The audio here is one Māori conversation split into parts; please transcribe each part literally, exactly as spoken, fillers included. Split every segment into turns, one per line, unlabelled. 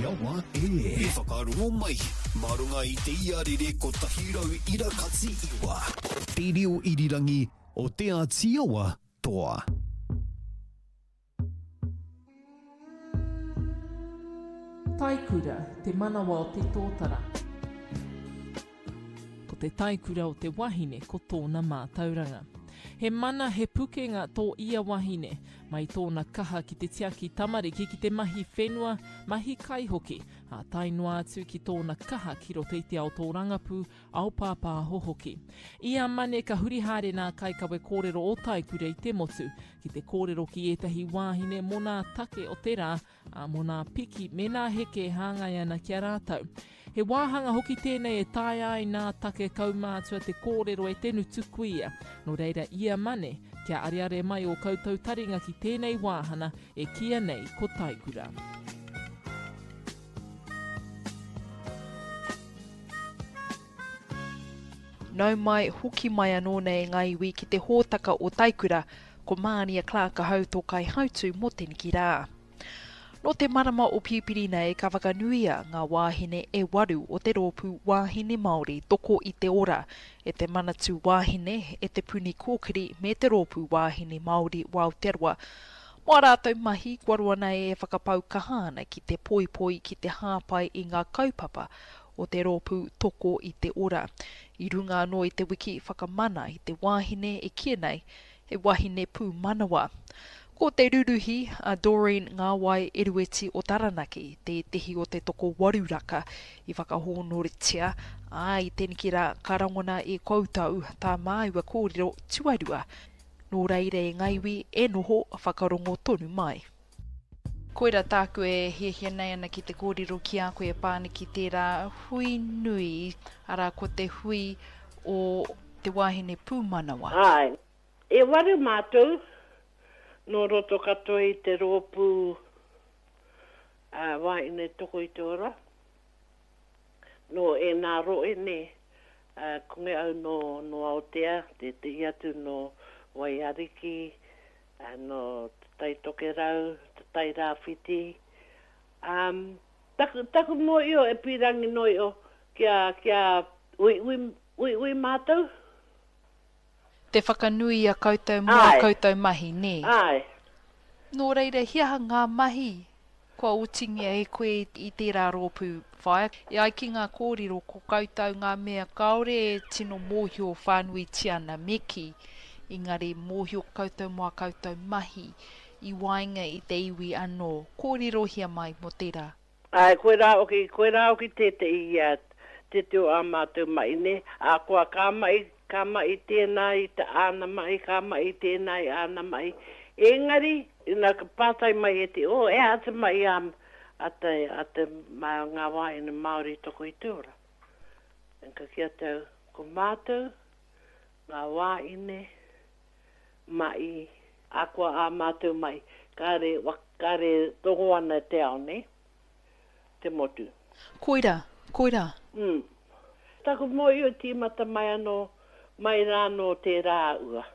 Tiawa e. E whakarongo mai. Marunga i te iarere ko tahirau irakatsi iwa. Te reo irirangi o te a Tiawa toa.
Taikura, te manawa o te tōtara. Ko te taikura o te wahine ko tōna mātauranga. He mana he pukenga tō ia wahine, mai tōna kaha ki te tiaki tamariki ki te mahi whenua, mahi kaihoki, a tainua atu ki tōna kaha ki ro teiti ao tō rangapū, ao pāpā hohoki. Ia mane ka hurihare nā kaikawe kōrero o taikura i te motu, ki te kōrero ki etahi wahine mo nā take o te rā, a mo nā piki me nā heke hāngai ana kia rātau. He wāhanga hoki tēnei e tae ai nā take kaumātua te kōrero e tenu tuku ia. No reira ia mane, kia areare mai o koutou taringa ki tēnei wāhana e kia nei ko taikura.
Nau mai hoki mai anō nei ngā iwi ki te hōtaka o taikura, ko Mānia Clark ka hau tō kai hautu mo te niki rā. No te marama o Piupiri nei ka whakanuia ngā wāhine e waru o te rōpū wāhine Māori toko i te ora, e te manatu wāhine e te puni kōkiri me te rōpū wāhine Māori o Aotearoa. Mō rātou mahi, kwarua nei e whakapau kahana ki te poipoi ki te hāpai i ngā kaupapa o te rōpū toko i te ora. I runga anō i te wiki whakamana i te wāhine e kia nei, e wāhine pū manawa. Ko te ruruhi, a Doreen Ngāwai Erueti o Taranaki, te tehi o te toko waruraka i whakahōnoritia, a i teniki rā karangona e koutou tā māua kōrero tuarua. Nō reire e ngaiwi e noho whakarongo tonu mai. Koira tāku e hiahia nei ana ki te kōrero ki a koe e pāne ki tērā hui nui, ara ko te hui o te wāhine pūmanawa.
Ai, e waru mātou, no roto katoa i te rōpū uh, wāhine toko i te ora. No e nā roe ne, uh, konge au no, no Aotea, te te iatu no Waiariki, uh, no te tai toke rau, te tai rāwhiti. Um, taku, taku no io e pirangi no io kia, kia ui, ui, ui, ui mātou.
Te whakanui a koutou mua koutou mahi, ne?
Ai.
Nō reira, hiaha ngā mahi, kua utingia e koe i tērā rōpū whaia. E ai ki ngā kōrero ko koutou ngā mea kaore e tino mōhio whānui tiana meki, engari mōhio koutou mua koutou mahi, i wainga i te iwi anō. Kōrero hia mai mo tērā.
Ai, koe rā oki, koe rā oki te te i uh, te teo a mātou mai, ne? A koa kā mai, kā mai tēnei, te āna mai, kā mai tēnei, āna mai. Engari, ina ka pātai mai e te, o, e ata mai am, ata, ata mai ngā wāhine Māori toko i te ora. En ka kia tau, ko mātou, ngā wāhine mai, a koa a mātou mai, kāre, kāre toho ana te ao, ne? Te motu.
Koira, koira.
Mm. Tako mo i o tīmata mai anō, mai rāno te rā ua.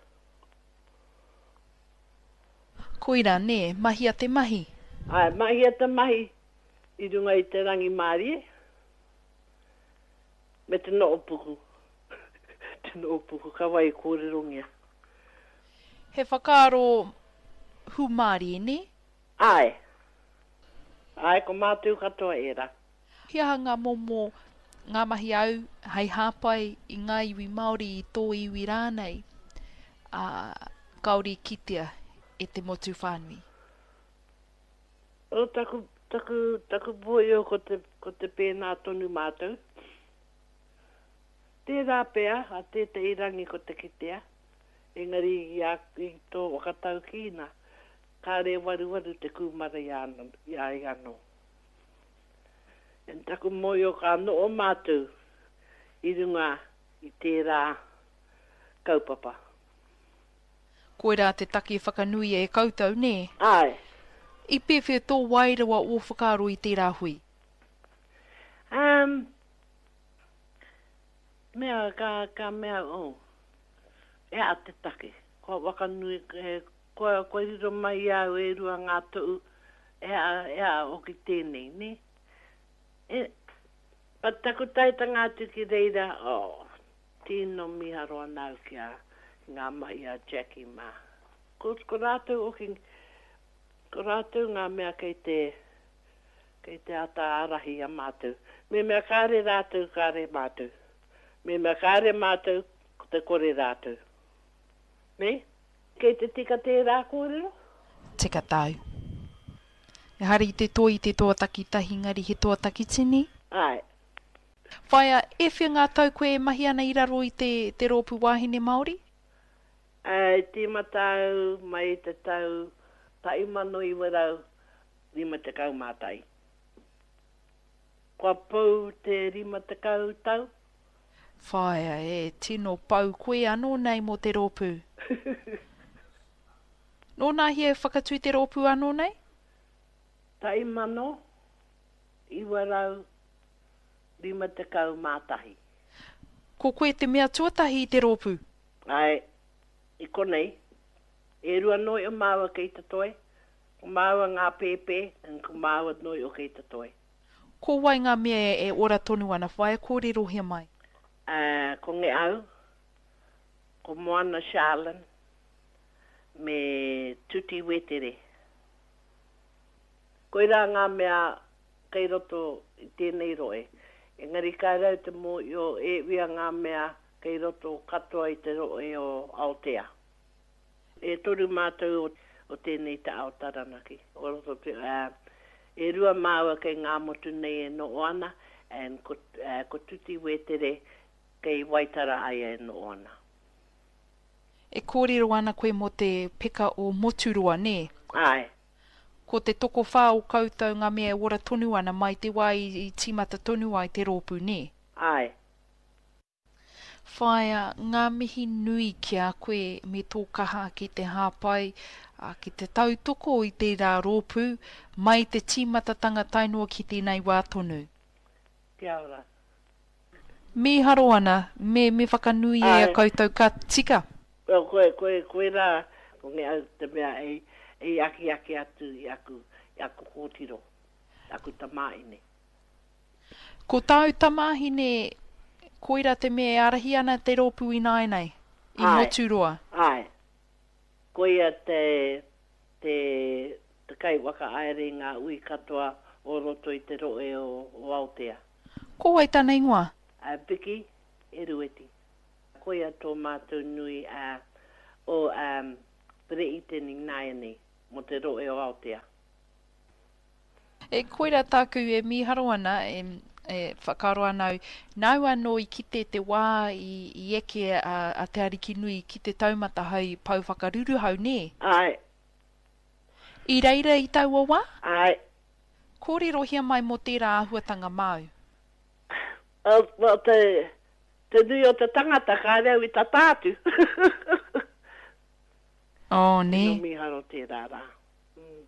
Koira, ne, mahi a te mahi?
Ai, mahi a te mahi, i runga i te rangi Māori, me te no opuku. Te no opuku, ka wai kōrerongia.
He whakaaro hu Māori, ne?
Ai. Ai, ko mātou katoa era.
Hiaha ngā momo, ngā mahi au, hei hāpai i ngā iwi Māori i tō iwi rānei, a kaori kitea e te motu whānui.
O taku, taku, taku pōio ko te, ko te pēnā tonu mātou. Tērā pēa, a te te irangi ko te kitea, engari i, a, i tō wakatau kīna, kāre waru waru te kūmara i anō. I anō. En taku moio ka no o mātou i runga i tērā kaupapa.
Koira te taki whakanui e koutou, ne?
Ai.
I pewhia tō wairawa o whakaro i tērā hui?
Um, mea, ka, ka mea, oh. E a te taki. Ko wakanui, e, ko, ko riro mai au e rua ngā tuu, e a, e a oki tēnei, ne? E, pa taku taitanga atu ki reira, o, oh, tino miharo anau ki a ngā mai a Jackie ma. Ko, ko rātou o ki, ko rātou ngā mea kei te, kei te ata arahi a mātou. Me mea kāre rātou, kāre mātou. Me mea kāre mātou, ko te kore rātou. Me? Kei te tika te rā kōrero?
Tika tau. E hari te toi te toa takitahi ngari he toa takitini?
Ai.
Whaia, e whia ngā tau koe e mahi ana i raro i te, te rōpu wāhine Māori?
Ai, te matau mai te tau tai mano i warau rima te kau mātai. Kua pou te rima te kau tau?
Whaia, e tino pau koe anō nei mo te rōpu. Nō nā hia e whakatui te rōpu anō nei?
Tai mano i warau rima te kau mātahi.
Ko koe te mea tuatahi i te rōpu?
Ai, i konei. E rua noi o māua kei te toi. Ko māua ngā pēpē, and ko māua noi o kei te toi.
Ko wai ngā mea e, e ora tonu ana, whaia kōrero hia mai?
Uh, ko nge au, ko moana Charlene, me tuti wetere. Koe rā ngā mea kei roto i tēnei roe. Engari kai rau te mō i o e wia ngā mea kei roto katoa i te roe o Aotea. E toru mātou o, o tēnei te Aotaranaki. O roto te, uh, e rua māua kei ngā motu nei e no ana, and ko, uh, ko tuti wetere kei waitara ai e no ana.
E kōrero ana koe mo te peka o moturua, ne?
Ai.
Ko te toko whāo koutou ngā mea ora tonu ana mai te wai i tīmata tonu ai te rōpu, ne?
Ai.
Whaia, ngā mihi nui ki a koe me tō kaha ki te hāpai, a ki te tautoko i te rā rōpu, mai te tīmatatanga tainua ki tēnei wā tonu.
Kia ora.
Me haro ana, me, me whakanui e a koutou ka tika?
Well, koe, koe, koe rā, ko nge au te mea e, e aki aki atu i aku, i aku kōtiro, i aku tamāhine.
Ko tāu tamāhine, koira te mea e arahi ana te rōpu i nai nei, i
Ai.
moturoa.
Ai. Koia te, te, te kai waka aere ngā ui katoa o roto i te roe o, o Aotea.
Ko wai tāna ingoa?
A Piki, e rueti. Koia tō mātou nui a, o um, Brei tēni naiani mo te roe o Aotea.
E koira tāku e miharo ana, e, e whakaro anau, nau anō i kite te wā i, i eke a, a te ariki nui ki te taumata hau pau whakaruru hau, ne?
Ai.
I reira i tau o wā?
Ai.
Kōrero hia mai mo tērā ahuatanga mau.
Uh, well, te, te nui o te tangata ka reo i ta tātu.
Oh, ne?
No miharo tērā rā. Mm.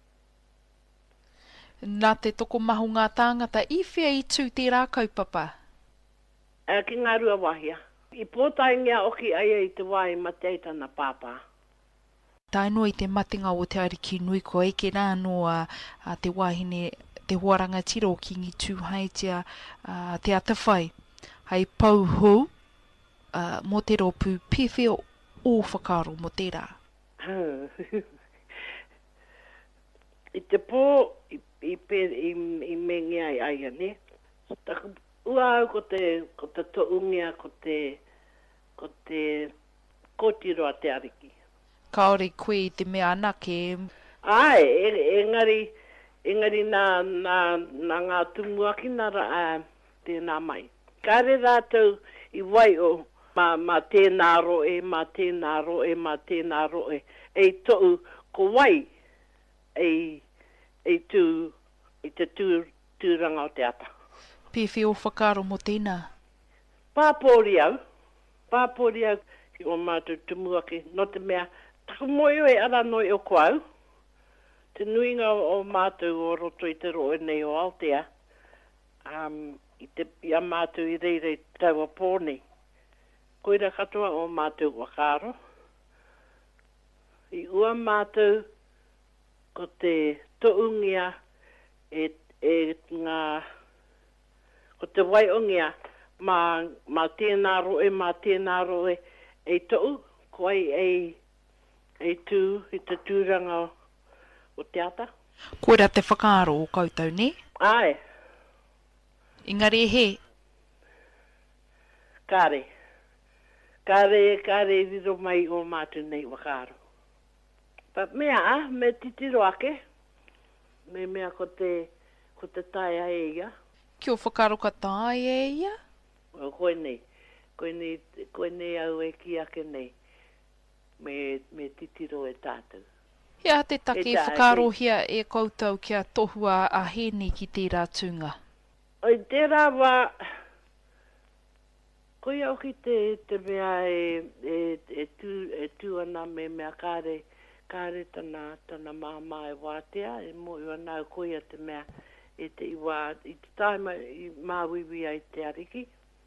Nā te toko mahu ngā tāngata, i whia i tū tērā kaupapa?
Uh, ki ngā rua wahia. I pōtaingia oki aia i te wai ma te eitana pāpā.
Taino i te matinga o te ariki nui ko eke rā no a, a te wahine, te huaranga tiro ki ngi tūhaitia uh, te atawhai. Hei pauhu uh, mo te rōpu pewhi o whakaro mo tērā.
I te pō, i, i, i, i mengi ai aia, ne? Taku ua au ko te, ko te toungia, ko te, ko te kōtiroa te ariki.
Kaore koe i te mea anake.
Ai, e, engari, engari nā, nā, nā ngā tumuaki nā ra, uh, tēnā mai. Kāre rātou i wai o ma, ma tēnā roe, ma tēnā roe, ma tēnā roe. E tou ko wai e, e tū, e te tū, tūranga o te ata.
Pewhi o whakaro mo tēnā.
Pāpōri au, pāpōri au ki o mātou tumuaki, no te mea, taku moio e ara noi o koau. Te nuinga o mātou o roto i te roe nei o Aotea, um, i te ia mātou i reirei tau a pōni. Koira katoa o mātou wakaro. I ua mātou ko te toungia e, e ngā ko te wai o ngia, ma, ma tēnā roe, ma tēnā roe, e tou, ko ai e, e tū, i te tūranga o te ata.
Koera te whakaaro o koutou, ne?
Ai,
Engari he,
kāre. Kāre, kāre riro mai o mātu nei wakaaro. Pa mea a, me titiro ake, me mea ko te, ko te tae a e ia.
kia whakaaro ka tāi e ia?
O koe nei, koe nei, koe nei au e ki ake nei, me, me titiro e tātou.
Ia te take
E tā,
whakaarohia e koutou kia tohua a heni ki tērā tūnga.
Oi, tērā wā, koe au ki te, te mea e, e, e, tū, e tū ana me mea kāre, kāre tana, tana māma e wātea, e mo i ana koe a te mea, e te iwa, i te taima i māwiwi ai te ariki.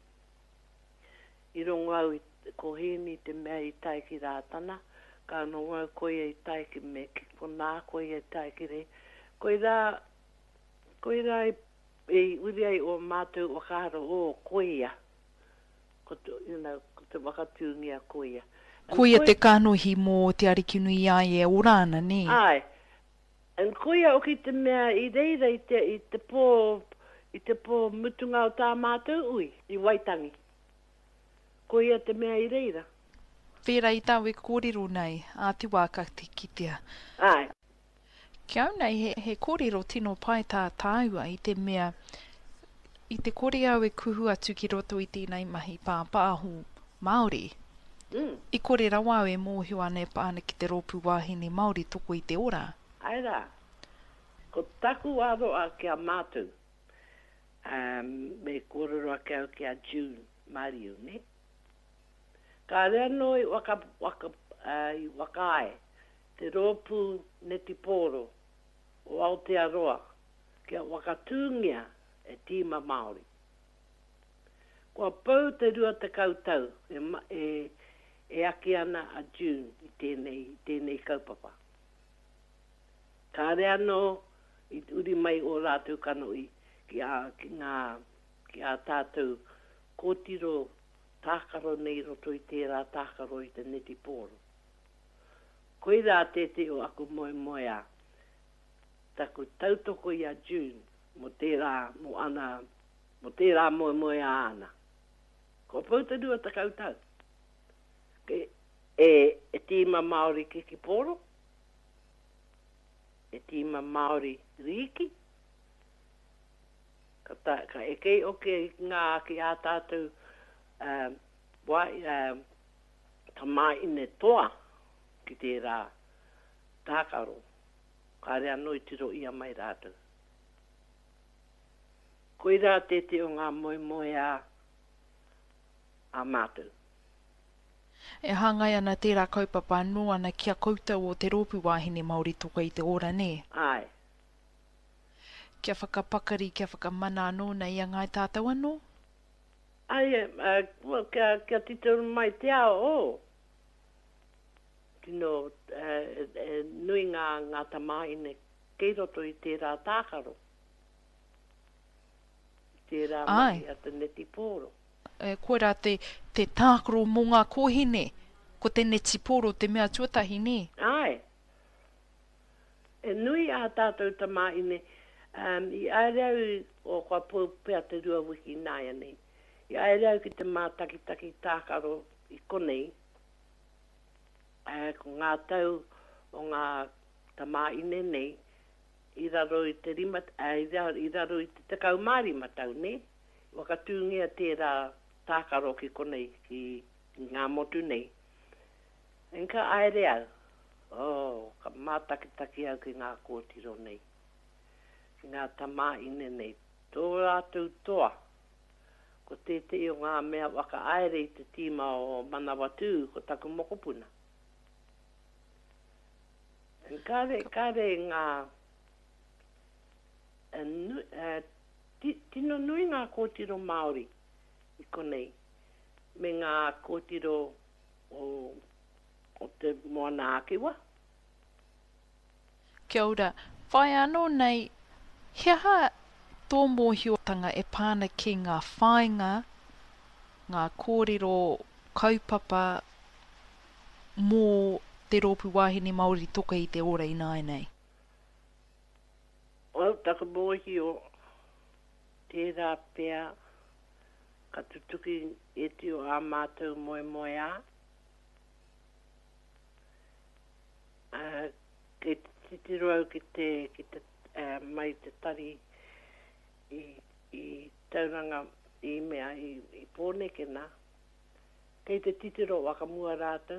I rongo au i ko heni te mea i taiki rātana, ka no wau koe i taiki me ki pona, koe i taiki re. Koe rā, koe rā i, i uri ai o mātou wakaro o koe ia. Ko te, you know, ko te wakatūngia koe ia. And
Koia te kānohi mō te arikinui ai e orana, ne?
Ai. And koe ia o ki te mea i reira i te, i te pō, i te pō mutunga o tā mātou ui, i Waitangi. Koe ia te mea i reira.
Whera i tāu e kōrero nei, a te wā ka te kitea.
Ai.
Kia au nei, he, he kōrero tino pai tā tāua i te mea, i te kore au e kuhu atu ki roto i tēnei mahi pāpāhu Māori.
Mm.
I kore rawa au e mōhio ane pāna ki te rōpu wāhine Māori toko i te ora.
Ai rā. Ko taku aro a kia mātou. Um, me kōrero a kia kia June Mariu, ne? Ka rea noi waka, waka, uh, i wakae, te rōpu neti pōro o Aotearoa, kia wakatūngia e tīma Māori. Kua pau te rua te kautau, e, ma, e, e aki ana a June i tēnei, tēnei kaupapa. Ka rea no, i uri mai o rātou kanoi, ki a, ki ngā, ki a tātou kōtiro tākaro nei roto i tērā tākaro i te neti pōro. Koe rā tete o aku moe moe a, taku tautoko i a June, mo tērā, mo ana, mo tērā moe moe a ana. Ko pauta rua ta kautau. Ke, e, e tīma Māori kiki pōro, e tīma Māori riki, ka, ta, ka e kei oke ngā ki a tātou, Um, wai, um, ka mai ine toa ki tērā tākaro. Ka rea noi tiro ia mai rātou. Koe rā tete o ngā moe moe a, a mātou.
E hangai ana tērā kaupapa no ana kia koutou o te rōpu wāhine Māori toko i te ora, ne?
Ai.
Kia whakapakari, kia whakamana anō nei a ngai tātou anō?
Ai, uh, well, kia, kia titoro mai te ao, o. Tino, uh, uh, nui ngā, ngā tamaine kei roto i tērā tākaro. Tērā mai a te neti pōro.
E, koe rā te, te tākaro mō ngā kōhine, ko te neti pōro te mea tuatahi, ne?
Ai. E nui a tātou tamaine, um, i aerau o kua pōpea te rua wiki nāia nei. I aerau ki te mātakitaki tākaro i konei, e, ko ngā tau o ngā tamaine nei, i raro i te rimat, e, i raro i te tekau mārima tau, ne? Wakatūngia tērā tākaro ki konei, ki ngā motu nei. Enka aereau, oh, ka mātakitaki au ki ngā kōtiro nei, ki ngā tamaine nei, tō rātou toa. Ko te te o ngā mea waka aere i te tīma o Manawatu, ko taku mokopuna. En kare, kare ngā, nu, uh, tino nui ngā kōtiro Māori i konei, me ngā kōtiro o, o te moana akiwa.
Kia ora, whai anō nei, hea tō mōhiotanga e pāna ki ngā whāinga, ngā kōrero kaupapa mō te rōpu wāhine Māori toka i te ora i nāi.
O taka mōhi o tērā pēr ka tutuki e te o a mātou moe moe a. Uh, ke titiru au ki te, ki te uh, mai te tari i, i tauranga i mea i, i pōneke nā. Kei te titiru o wakamua rātou.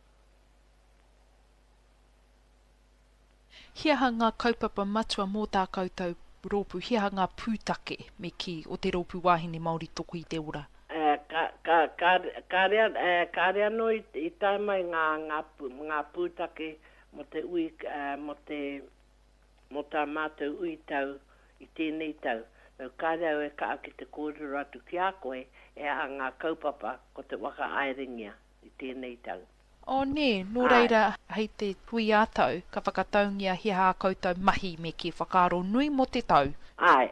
Hiaha ngā kaupapa matua mō tā koutou rōpu, hiaha ngā pūtake me ki o te rōpu wāhine Māori toku i te ora.
Uh, ka, ka, ka, ka, rea, uh, ka rea no i, i tai mai ngā, ngā, ngā pūtake mo te ui, uh, mo te, mo tā mātou ui tau, i tēnei tau. Nau ka rea e ka aki te kōrero atu ki a koe, e a ngā kaupapa ko te waka airingia i tēnei tau.
O ne, nō reira hei te hui ātau, ka whakataungia hiaha a koutou mahi me ki whakaaro nui mo te tau.
Ai.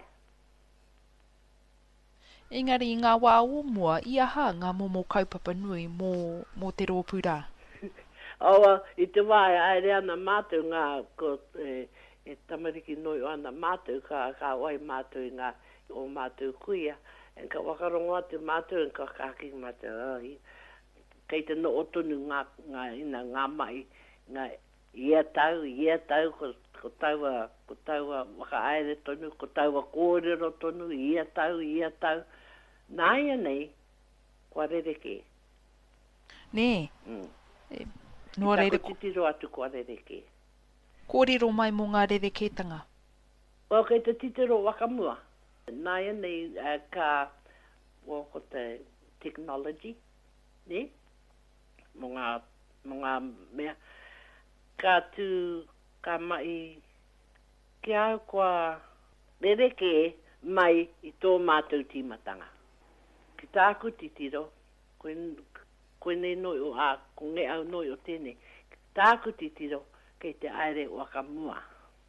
Engari i ngā wā o mua, i aha ngā momo kaupapa nui mō, mō te rōpu rā.
Aua, i te wā e aere ana mātou ngā, ko, e, e tamariki noi o ana mātou, ka, ka oi mātou i ngā, o mātou kuia, en ka wakarongo atu mātou, en ka kāki mātou, oh, kei te no otonu ngā, ngā, ina, ngā mai, ngā ia tau, ia tau, ko, ko taua, ko taua waka aere tonu, ko taua kōrero tonu, ia tau, ia tau. Nāia nei, kua rereke.
Nē,
Mm.
e, nō reira,
Tako titiro atu kua rereke.
kōrero mai mō ngā rereketanga.
O kei te titiro wakamua. Nāia nei, uh, ka, o ko te technology, ne? Mo ngā, mo ngā mea, ka tū, ka mai, ki au kua rereke mai i tō mātou tīmatanga. Ki tāku titiro, koe, koe nei noi o a, ko nge au noi o tēnei, ki tāku titiro, kei te aere wakamua.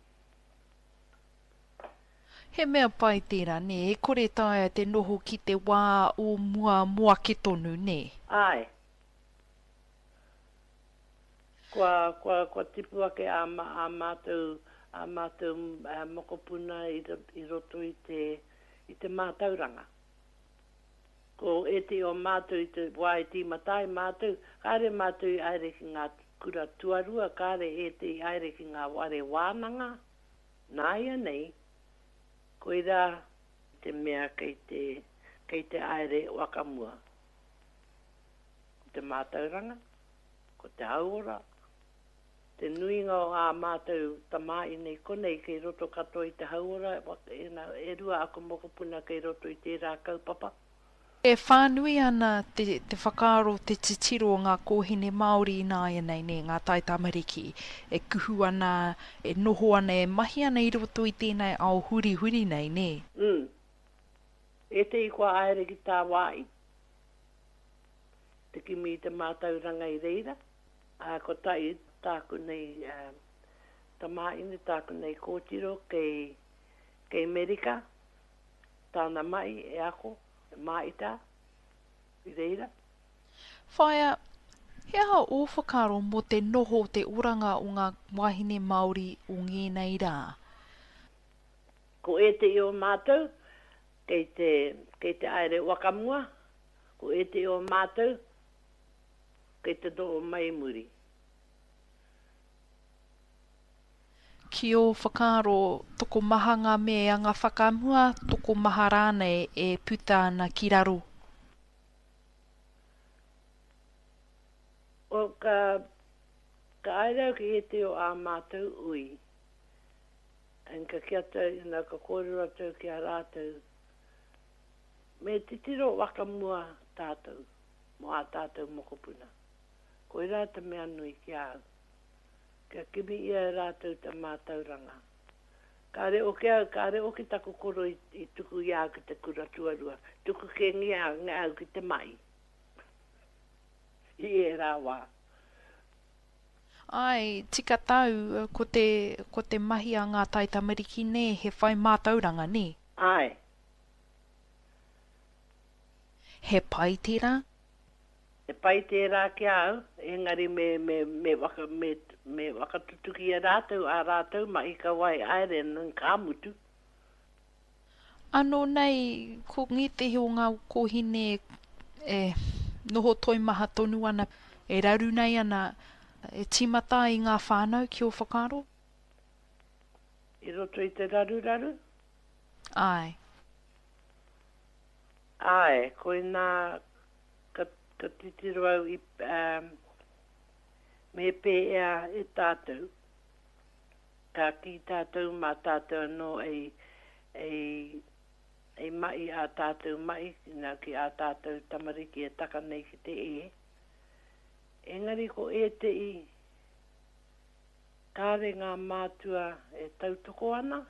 He mea pai tērā, ne, e kore taia te noho ki te wā o mua mua ke tonu, ne?
Ai. Kua, kua, kua tipu ake a, ma, a mātou, a mātou a mokopuna i, i roto i te, i te mātauranga. Ko e te o mātou i te wai tīmatai mātou, kāre mātou i aere ki ngā kura tuarua, kāre e te i aere ki ngā ware wānanga. Nāia nei, koe rā te mea kei te, kei te aere wakamua. Ko te mātauranga, ko te auora, te nuinga o a mātou tamā i nei konei kei roto katoa i te hauora, e, e rua ako mokopuna kei roto i tērā kaupapa.
E whānui ana te, te whakaaro, te titiro o ngā kōhine Māori i nāia nei, ne, ngā tai tamariki, e kuhu ana, e noho ana, e mahi ana i roto i tēnei ao huri huri nei, ne?
Mm. E te i kua aere ki tā wai. Te kimi i te mātauranga i reira. A ko tai tāku nei, uh, tamā ine tāku nei kōtiro kei, kei Amerika. Tāna mai e ako. Maita, i reira.
Whaia, hea o whakaro mo te noho te oranga o ngā wahine Māori o ngēnei rā?
Ko e te i o mātou, kei te, kei te aere wakamua. Ko e te i o mātou, kei te do o mai muri.
Ki o whakaro, toko maha ngā mea ngā whakamua, toko maha rānei e puta ana ki raro.
O ka, ka aerau ki e te o a mātou ui. En ka kia tau, ina ka kōrero tau ki a rātou. Me titiro wakamua tātou, mo a tātou mokopuna. Ko i rāta mea nui ki au. Kia kimi ia rātou ta mātauranga. Ka re o kia, ka re o ki tako koro i, i tuku ia ki te kura tuarua. Tuku ke ngia ngā au ki te mai. I e rā wā.
Ai, tika tau, ko te, ko te mahi a ngā tai tamariki ne, he whai mātauranga ne?
Ai.
He pai tērā?
E pai tērā ki au, engari me, me, me, waka, me, me wakatutuki a rātou, a rātou, ma i ka wai aere nang kāmutu.
Anō nei, ko ngi te heo ngā kohine e noho toi maha tonu ana, e raru nei ana, e timata i ngā whānau ki o whakaro?
I roto i te raru raru?
Ai.
Ai, koe nā ka, ka titiru au i um, me pē ea e tātou. Ka ki tātou mā tātou anō ei, ei, ei mai a tātou mai, nā ki a tātou tamariki e taka nei ki te e. Engari ko e te i, kāre ngā mātua e tautoko ana.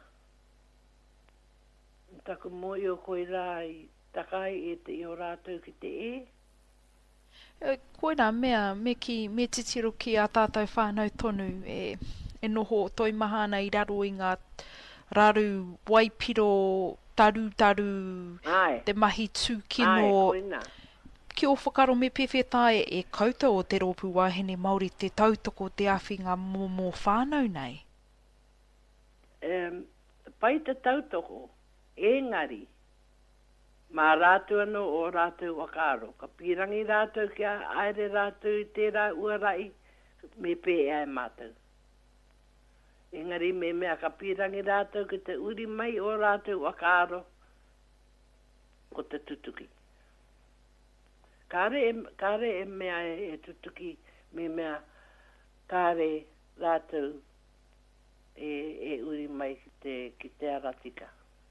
Taku moi o koe rā i takai e te i o rātou ki te e.
E, koe nā mea, me, ki, me titiro ki a tātou whānau tonu, e, e noho toi mahana i raro i ngā raru waipiro taru taru,
Ai.
te mahi tūkino.
Ai, koe nā.
Ki o whakaro me pewhetai e koutou o te rōpū wahine Māori te tautoko te awhinga mō mō whānau nei?
Um, pai te tautoko, engari, mā rātou anō o rātou wakaro. Ka pirangi rātou kia aere rātou i tērā uarai, me pē e mātou. Engari me mea ka pirangi rātou ki te uri mai o rātou wakaro, ko te tutuki. Kāre e, kāre e mea e, e tutuki, me mea kāre rātou e, e uri mai ki te, ki te aratika.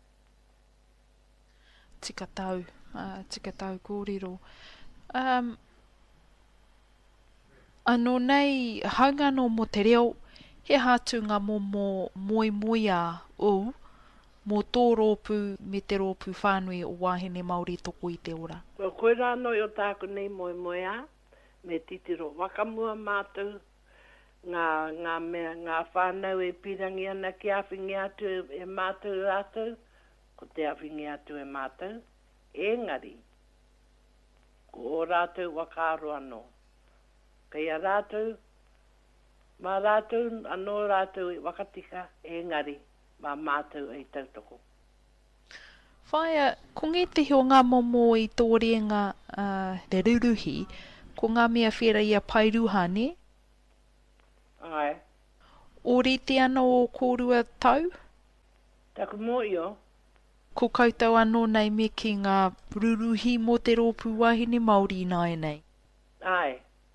Tika tau, uh, tika tau kōrero. Um, anō nei, haunga no mo te reo, he hātunga mō mō moi moi a u, mō tō rōpū me te rōpū whānui o wāhine Māori toko i te ora.
Ko koe rāno i o tāku nei moe moe a, me titiro wakamua mātou, ngā, ngā mea, ngā whānau e pirangi ana ki awhingi atu e mātou rātou, ko te awhingi atu e mātou, engari, ko o rātou wakaro anō. Kei a rātou, mā rātou anō rātou i wakatika, engari, mā mātou e tautoko.
Whaia, ko ngi te heo ngā momo i tō renga uh, te ruruhi, ko ngā mea whera ia pairuha, ne?
Ai.
Ori te ana o kōrua tau?
Taku moi o.
Ko koutou anō nei me ki ngā ruruhi mō te rōpū wahine Māori nai nei.
Ai.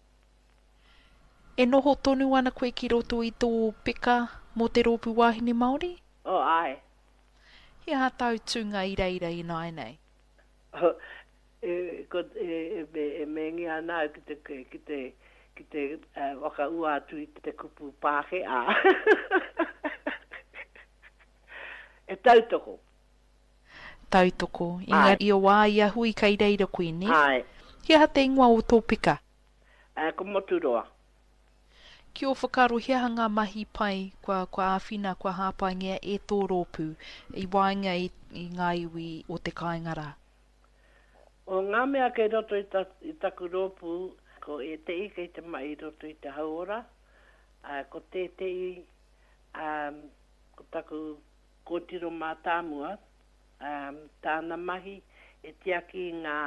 E noho tonu ana koe ki roto i tō peka mō te rōpū wahine Māori?
O, ai.
He ha tau tūnga i reira i nai nei.
Oh, e, ko, e, e, e, e mengi ana ki te, ki te, ki te uh, waka ua atu i te kupu pāke a. E tautoko.
Tautoko. Inga i o wā i ahui kai reira koe, ne?
Ai.
He ha te ingoa o tō peka.
Uh, ko moturoa.
Ki o whakaro hea ngā mahi pai, kua, kua āwhina, kua hāpaingia e tō rōpū, i wāinga i, i ngā iwi o te kāingara.
O ngā mea kei roto i, ta, i taku rōpū, ko e te i kei te mai i roto i te hauora, uh, ko te te i, um, ko taku kōtiro mā tāmua, um, tāna mahi, e tiaki i ngā,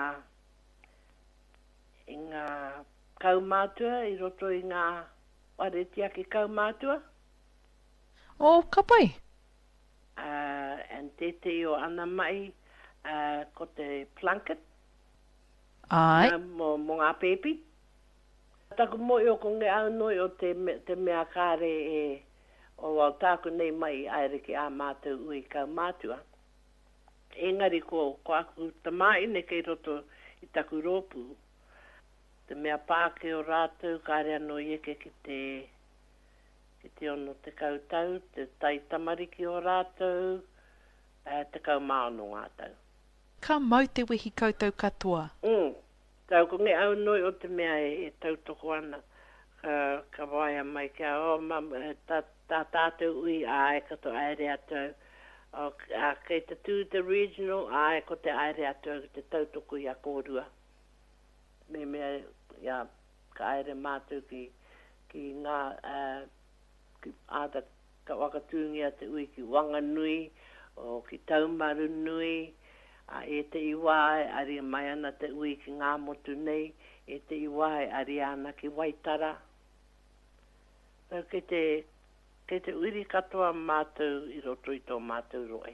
i ngā kaumātua, i roto i ngā ware tiaki kaumātua.
O, ka pai?
Uh, and te te o ana mai, uh, ko te plunket.
Ai.
Uh, mo, mo ngā pepi. Taku moi o ko nge au noi o te, me, te mea kāre e o wau tāku nei mai aere ki a mātou ui kaumātua. Engari ko, ko aku tamai ne kei roto i taku rōpū. Te mea pāke o rātou, kāre anō ieke ki te, ki te ono te kautau, te tai tamariki o rātou, uh, te kaumaono ngātau.
Ka mau te wehi koutou katoa.
Mm. Tau ko nge au noi o te mea e, e tautoko ana, ka, ka waia mai kia, o oh, mam, tā, tā tātou ui a e kato aere atou, O, a kei te tū te regional, ai ko te aere atu te tautuku i a kōrua. Me mea, ia, ka aere mātou ki, ki ngā, uh, ki āta ka wakatūngia te ui ki Wanganui, o ki Taumaru Nui, a e te iwae, ari mai ana te ui ki ngā motu nei, e te iwae, ari ana ki Waitara. Tau kei te, kei te uri katoa mātou i roto i tō mātou roe.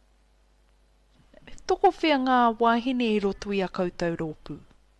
Toko whea ngā wāhine i roto i a koutou rōpū?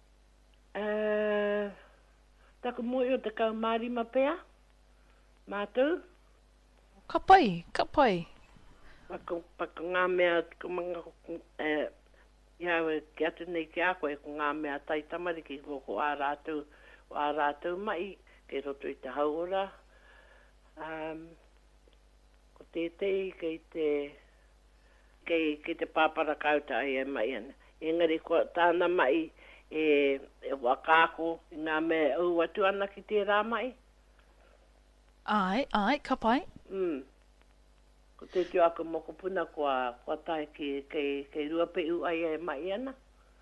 Uh, taku moi o te kaumārima pēa, mātou.
Ka pai, ka pai.
Pako, pako ngā mea, ko mga, uh, iau e ki atu nei ki a koe, ko ngā mea tai tamariki, ko ko ā rātou, o ā rātou mai, kei roto i te hauora. Um, ko tētei, kei te, kei, kei te pāpara kauta ai e mai ana. Engari, ko tāna mai, e, e wakako, i ngā mea au atu ana ki tērā mai.
Ai, ai, ka pai.
Mm. Ko te tio ako moko puna kua, kua tai ki, kei, kei rua pe u ai e mai ana.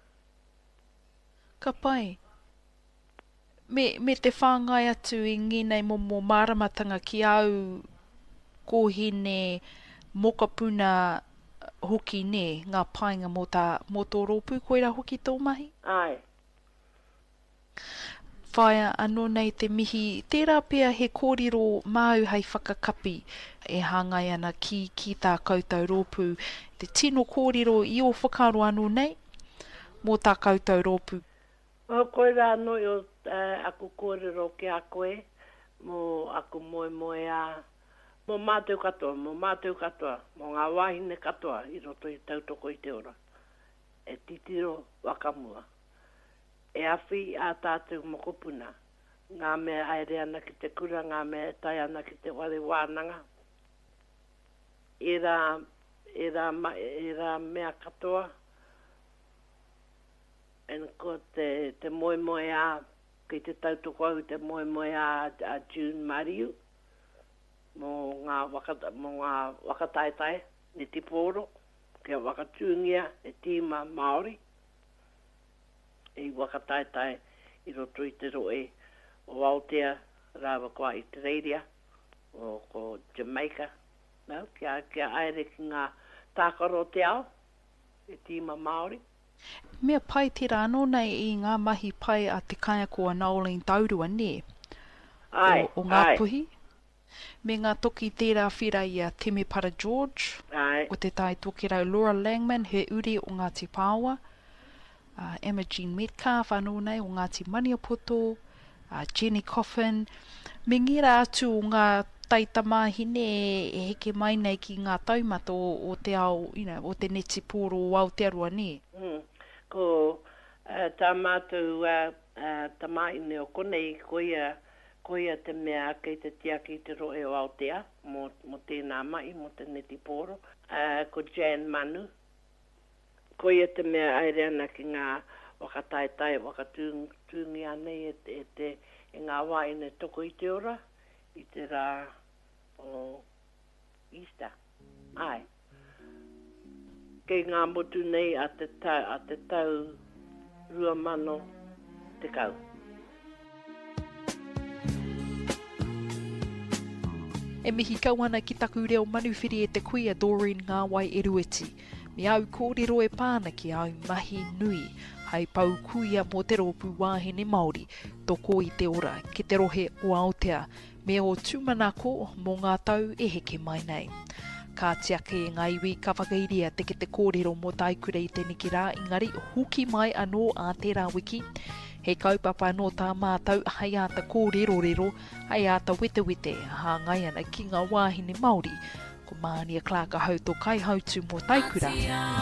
Ka pai. Me, me te whāngai atu i nginei momo māramatanga ki au kōhine mokapuna hoki ne, ngā painga mō, tā, mō tō rōpū koera hoki tō mahi?
Ai.
Whaia anō nei te mihi, tērā pia he kōrero māu hei whakakapi e hāngai ana ki, ki tā koutou rōpū. Te tino kōrero i o whakaro anō nei, mō tā koutou rōpū.
O koe rā noi o uh, aku kōrero ki a koe, mō aku moe moe a, mō mātou katoa, mō mātou katoa, mō ngā wāhine katoa i roto i tautoko i te ora. E titiro wakamua. E awhi a tātou mokopuna. Ngā mea aere ana ki te kura, ngā mea tai ana ki te wale wānanga. E rā, e rā, e rā mea katoa. En ko te, te moe moe a, ki te tautoko au te moe moe a, a June Mariu. Mō ngā, wakata, mō ngā wakataitai, ni tiporo, kia wakatūngia, e tīma Māori. E wakataitai i roto i te roe o Aotea, rāwa kua i te reiria, o ko Jamaica. No, kia, kia aere ki ngā tākaro te ao, e tīma Māori.
Mea pai tira anō nei i ngā mahi pai a te kaia ko a Nolene Taurua, ne?
Ai,
o, o ngā
ai.
puhi. Me ngā toki tērā whira i a Temepara George,
Ai.
o te tai tōkirau Laura Langman, he uri o Ngāti Pāua. Uh, Emma Jean Metcalf anō nei o Ngāti Maniapoto, uh, Jenny Coffin. Me ngira atu o ngā taitamahine e heke mai nei ki ngā taumata o, o te ao, you know, o te neti pōro o Aotearoa ne.
Mm. Ko uh, tā mātou uh, uh, tamaine o konei koia, koia te mea kei te tiaki te roe o Aotea, mo, mo tēnā mai, mo te neti pōro. Uh, ko Jan Manu. Koia te mea aere ana ki ngā wakataitai, wakatūngi anei e te, e te e ngā waine toko i te ora, i te rā o Easter. Ai. Kei ngā motu nei a te tau, a te tau rua mano te kau.
E mihi kauana ki taku reo manuwhiri e te kuia Doreen Ngāwai Erueti. Me au kōrero e pāna ki au mahi nui, hei pau kuia mō te rōpū wāhine Māori, toko i te ora, ki te rohe o Aotea, me o tūmanako mō ngā tau e heke mai nei. Ka tiake e ngā iwi ka whakairia te ki te kōrero mō taikure i te niki rā, ingari huki mai anō a tērā wiki. He kaupapa no tā mātau, hei āta kōrero rero, hei āta wete wete, hā ngai ana ki ngā wāhine Māori, ko Mānia Clark a hau tō kai hautu mō taikura.